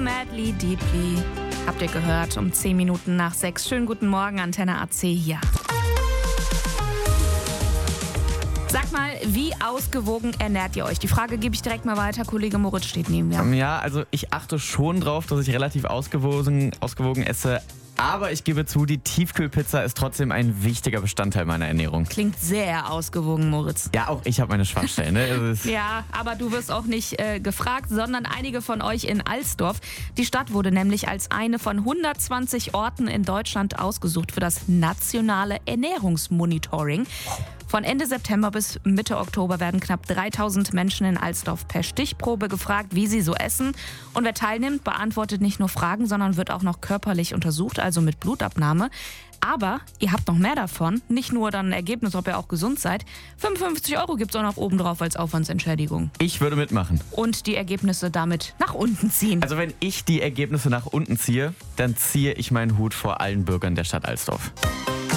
Madly Deeply. Habt ihr gehört, um 10 Minuten nach 6. Schönen guten Morgen, Antenne AC hier. Sag mal, wie ausgewogen ernährt ihr euch? Die Frage gebe ich direkt mal weiter. Kollege Moritz steht neben mir. Ja, also ich achte schon drauf, dass ich relativ ausgewogen esse. Aber ich gebe zu, die Tiefkühlpizza ist trotzdem ein wichtiger Bestandteil meiner Ernährung. Klingt sehr ausgewogen, Moritz. Ja, auch ich habe meine Schwachstellen. Ne? Ja, aber du wirst auch nicht gefragt, sondern einige von euch in Alsdorf. Die Stadt wurde nämlich als eine von 120 Orten in Deutschland ausgesucht für das nationale Ernährungsmonitoring. Von Ende September bis Mitte Oktober werden knapp 3000 Menschen in Alsdorf per Stichprobe gefragt, wie sie so essen. Und wer teilnimmt, beantwortet nicht nur Fragen, sondern wird auch noch körperlich untersucht, also mit Blutabnahme. Aber ihr habt noch mehr davon, nicht nur dann ein Ergebnis, ob ihr auch gesund seid. 55 € gibt es auch noch obendrauf als Aufwandsentschädigung. Ich würde mitmachen. Und die Ergebnisse damit nach unten ziehen. Also wenn ich die Ergebnisse nach unten ziehe, dann ziehe ich meinen Hut vor allen Bürgern der Stadt Alsdorf.